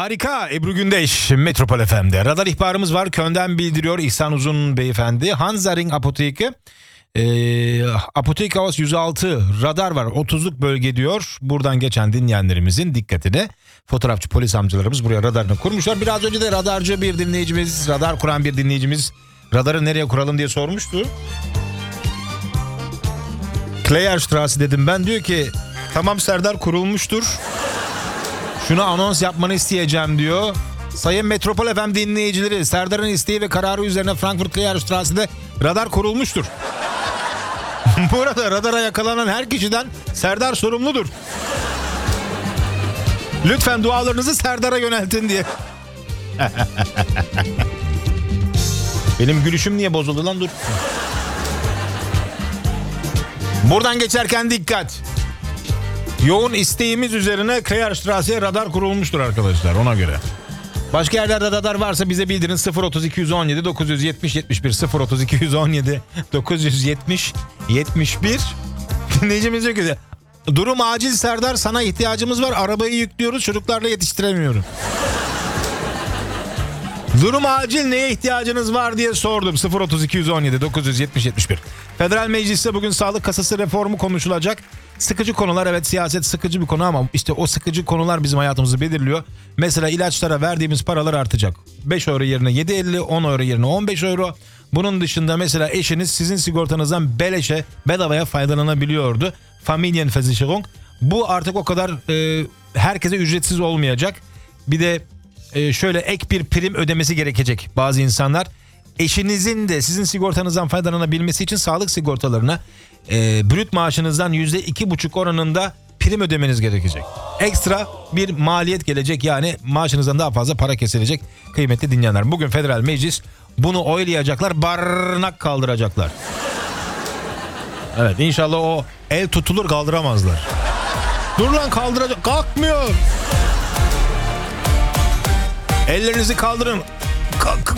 Harika. Ebru Gündeş Metropol FM'de. Radar ihbarımız var. Köln'den bildiriyor İhsan Uzun beyefendi. Hansaring Apoteki. Apotek Havas 106 radar var. 30'luk bölge diyor. Buradan geçen dinleyenlerimizin dikkatine. Fotoğrafçı polis amcalarımız buraya radarını kurmuşlar. Biraz önce de radarcı bir dinleyicimiz, radar kuran bir dinleyicimiz radarı nereye kuralım diye sormuştu. Kleierstraße dedim ben, diyor ki tamam Serdar, kurulmuştur. Şunu anons yapmanı isteyeceğim diyor. Sayın Metropol FM dinleyicileri, Serdar'ın isteği ve kararı üzerine Frankfurt Kleierstraße'de radar kurulmuştur. Bu arada radara yakalanan her kişiden Serdar sorumludur. Lütfen dualarınızı Serdar'a yöneltin diye. Benim gülüşüm niye bozuldu lan, dur. Buradan geçerken dikkat. Yoğun isteğimiz üzerine Kleierstraße'ye radar kurulmuştur arkadaşlar, ona göre. Başka yerlerde radar varsa bize bildirin. 030 217 970 71 030 217 970 71. Dinleyicimiz diyor ki durum acil Serdar, sana ihtiyacımız var, arabayı yüklüyoruz, çocuklarla yetiştiremiyorum. Durum acil, neye ihtiyacınız var diye sordum. 030 217 970 71. Federal Meclis'te bugün sağlık kasası reformu konuşulacak. Sıkıcı konular, evet, siyaset sıkıcı bir konu ama işte o sıkıcı konular bizim hayatımızı belirliyor. Mesela ilaçlara verdiğimiz paralar artacak. 5 euro yerine 7.50, 10 euro yerine 15 euro. Bunun dışında mesela eşiniz sizin sigortanızdan beleşe, bedavaya faydalanabiliyordu. Familienversicherung. Bu artık o kadar herkese ücretsiz olmayacak. Bir de şöyle ek bir prim ödemesi gerekecek bazı insanlar. Eşinizin de sizin sigortanızdan faydalanabilmesi için sağlık sigortalarına brüt maaşınızdan %2,5 oranında prim ödemeniz gerekecek. Ekstra bir maliyet gelecek, yani maaşınızdan daha fazla para kesilecek kıymetli dinleyenler. Bugün Federal Meclis bunu oylayacaklar, barnak kaldıracaklar. Evet, inşallah o el tutulur, kaldıramazlar. Dur lan, kaldıracak, kalkmıyor. Ellerinizi kaldırın.